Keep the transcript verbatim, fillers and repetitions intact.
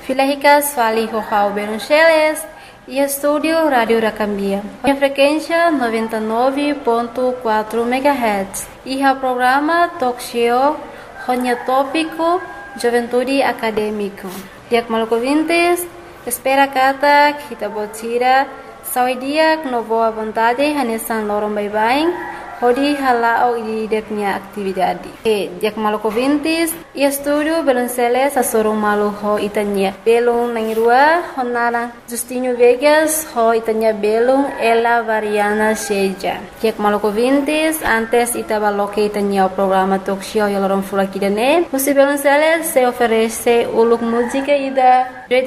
Filaricas Fali Rojao Beruncheles e Estúdio Rádio Racambia. A frequência noventa e nove ponto quatro megahertz. E o programa Talk Show Ronya Tópico Juventude Acadêmico. Diak maluco vintes, espera kata kita botira sawadia no boa vontade hanesan lorong bye-bye. Hodi halao di deknya atividade. E diak maluco vintes, e estúdio Beruncheles asorong malu ho itanya. Belung nangirua honara Justinho Vegas ho itanya belung ela variana seja. Diak maluco vintes, antes itabaloke itanya o programa talk show yolorong fulakidane. Musi Beruncheles se oferece uluk música ida